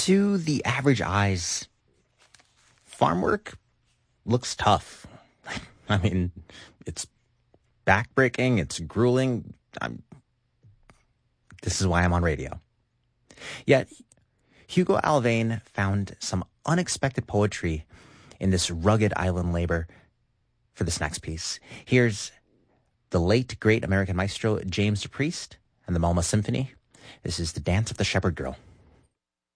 To the average eyes, farm work looks tough. I mean, it's backbreaking, it's grueling. This is why I'm on radio. Yet, Hugo Alvain found some unexpected poetry in this rugged island labor for this next piece. Here's the late, great American maestro James DePriest and the Malma Symphony. This is The Dance of the Shepherd Girl.